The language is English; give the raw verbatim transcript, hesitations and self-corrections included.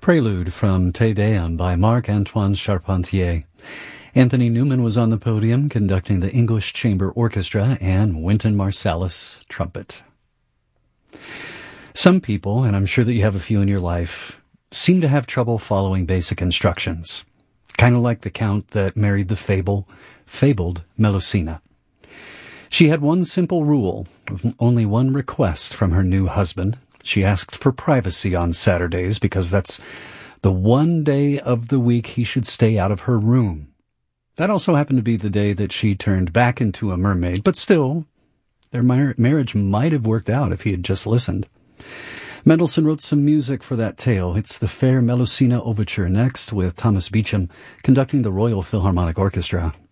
Prelude from Te Deum by Marc-Antoine Charpentier. Anthony Newman was on the podium conducting the English Chamber Orchestra and Wynton Marsalis trumpet. Some people, and I'm sure that you have a few in your life, seem to have trouble following basic instructions. Kind of like the count that married the fable, fabled Melusina. She had one simple rule, only one request from her new husband. She asked for privacy on Saturdays because that's the one day of the week he should stay out of her room. That also happened to be the day that she turned back into a mermaid, but still, their mar- marriage might have worked out if he had just listened. Mendelssohn wrote some music for that tale. It's the Fair Melusina Overture next with Thomas Beecham conducting the Royal Philharmonic Orchestra.